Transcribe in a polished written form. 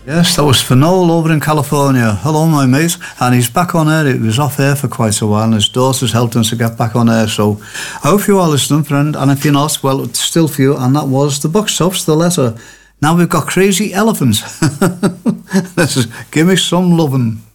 Yes, that was Fenol over in California. Hello, my mate. And he's back on air. It was off air for quite a while, and his daughter's helped him to get back on air. So I hope you are listening, friend. And if you're not, well, it's still for you. And that was the Buck Stops, the letter. Now we've got Crazy Elephant. This is Give Me Some Lovin'.